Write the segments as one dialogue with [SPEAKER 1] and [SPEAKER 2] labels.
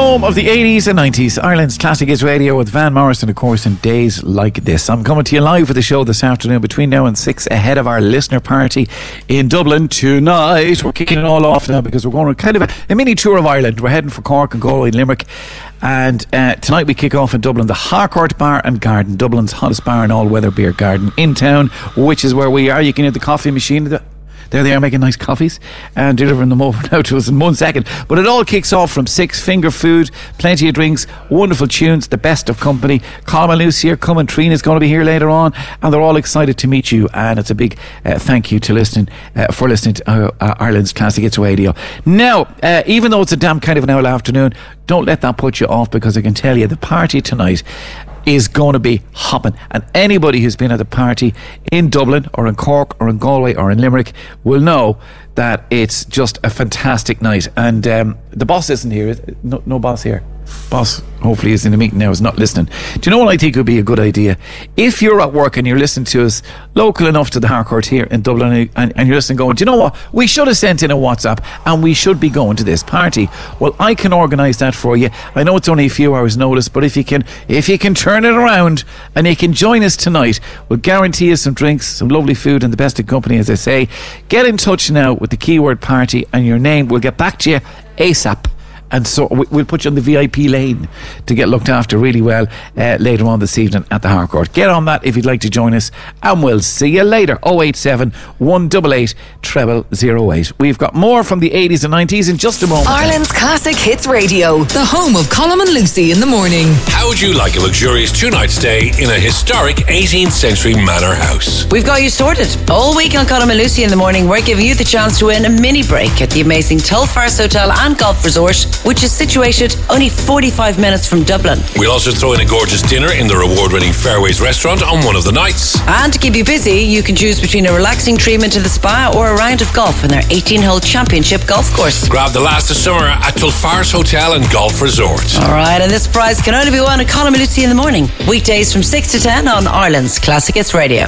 [SPEAKER 1] home of the 80s and 90s, Ireland's Classic Hits Radio with Van Morrison, of course, in days like this. I'm coming to you live for the show this afternoon between now and 6 ahead of our listener party in Dublin tonight. We're kicking it all off now because we're going on kind of a mini tour of Ireland. We're heading for Cork and Galway and Limerick. And tonight we kick off in Dublin, the Harcourt Bar and Garden, Dublin's hottest bar and all-weather beer garden in town, which is where we are. You can hear the coffee machine. There they are making nice coffees and delivering them over now to us in 1 second. But it all kicks off from 6. Finger food, plenty of drinks, wonderful tunes, the best of company. Colm and Lucy are coming. Trina's going to be here later on, and they're all excited to meet you. And it's a big thank you to for listening to Ireland's Classic Hits Radio. Now, even though it's a damn kind of an early afternoon, don't let that put you off, because I can tell you the party tonight is going to be hopping, and anybody who's been at the party in Dublin or in Cork or in Galway or in Limerick will know that it's just a fantastic night. And the boss isn't here. No boss here. Boss hopefully is in the meeting now, is not listening. Do you know what I think would be a good idea? If you're at work and you're listening to us local enough to the Harcourt here in Dublin, and you're listening going, do you know what, we should have sent in a WhatsApp and we should be going to this party. Well, I can organise that for you. I know it's only a few hours notice, but if you can turn it around and you can join us tonight, we'll guarantee you some drinks, some lovely food and the best of company, as I say. Get in touch now with the keyword party and your name. We'll get back to you ASAP. And so we'll put you on the VIP lane to get looked after really well later on this evening at the Harcourt. Get on that if you'd like to join us, and we'll see you later. 087 188 0008. We've got more from the 80s and 90s in just a moment.
[SPEAKER 2] Ireland's Classic Hits Radio, the home of Colm and Lucy in the morning.
[SPEAKER 3] How would you like a luxurious 2-night stay in a historic 18th century manor house?
[SPEAKER 4] We've got you sorted. All week on Colm and Lucy in the morning, we're giving you the chance to win a mini break at the amazing Tulfarce Hotel and Golf Resort, which is situated only 45 minutes from Dublin.
[SPEAKER 3] We'll also throw in a gorgeous dinner in the award-winning Fairways restaurant on one of the nights.
[SPEAKER 4] And to keep you busy, you can choose between a relaxing treatment in the spa or a round of golf in their 18-hole championship golf course.
[SPEAKER 3] Grab the last of summer at Tulfarce Hotel and Golf Resort.
[SPEAKER 4] Alright, and this prize can only be won at Colm and Lucy in the morning, weekdays from 6 to 10 on Ireland's Classic Hits Radio.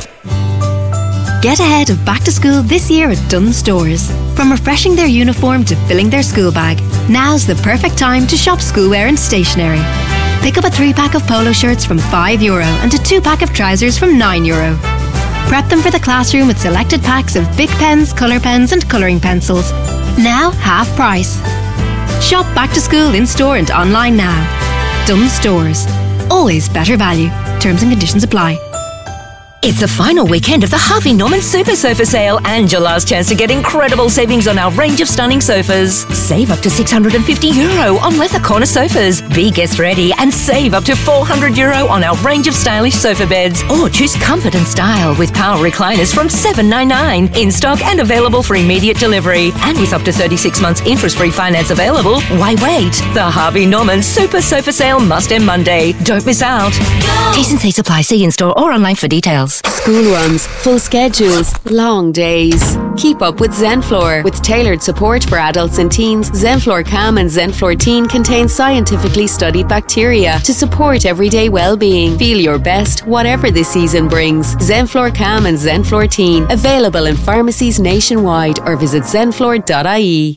[SPEAKER 5] Get ahead of back to school this year at Dunnes Stores. From refreshing their uniform to filling their school bag, now's the perfect time to shop schoolwear and stationery. Pick up a 3-pack of polo shirts from €5 and a 2-pack of trousers from €9. Prep them for the classroom with selected packs of Bic pens, colour pens and colouring pencils. Now half price. Shop back to school in store and online now. Dunnes Stores. Always better value. Terms and conditions apply.
[SPEAKER 6] It's the final weekend of the Harvey Norman Super Sofa Sale and your last chance to get incredible savings on our range of stunning sofas. Save up to €650 on leather corner sofas. Be guest ready and save up to €400 on our range of stylish sofa beds. Or choose comfort and style with power recliners from $799. In stock and available for immediate delivery. And with up to 36 months interest-free finance available, why wait? The Harvey Norman Super Sofa Sale must end Monday. Don't miss out. T's and C's apply. See in-store or online for details.
[SPEAKER 7] School runs, full schedules, long days. Keep up with Zenflor. With tailored support for adults and teens, Zenflor Calm and Zenflor Teen contain scientifically studied bacteria to support everyday well-being. Feel your best, whatever the season brings. Zenflor Calm and Zenflor Teen. Available in pharmacies nationwide or visit zenflor.ie.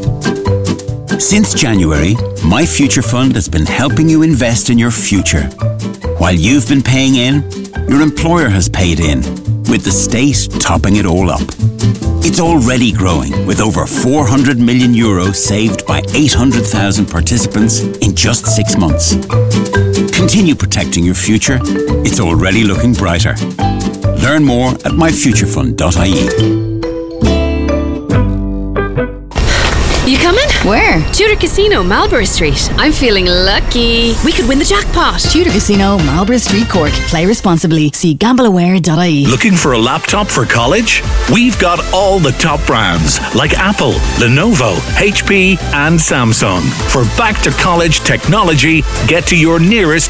[SPEAKER 8] Since January, My Future Fund has been helping you invest in your future. While you've been paying in, your employer has paid in, with the state topping it all up. It's already growing, with over €400 million saved by 800,000 participants in just 6 months. Continue protecting your future. It's already looking brighter. Learn more at myfuturefund.ie.
[SPEAKER 7] You coming?
[SPEAKER 5] Where?
[SPEAKER 7] Tudor Casino, Marlborough Street. I'm feeling lucky. We could win the jackpot.
[SPEAKER 9] Tudor Casino, Marlborough Street, Cork. Play responsibly. See gambleaware.ie.
[SPEAKER 10] Looking for a laptop for college? We've got all the top brands like Apple, Lenovo, HP and Samsung. For back to college technology, get to your nearest